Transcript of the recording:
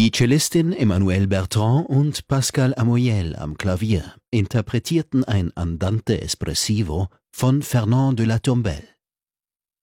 Die Cellistin Emmanuelle Bertrand und Pascal Amoyel am Klavier interpretierten ein Andante espressivo von Fernand de la Tombelle.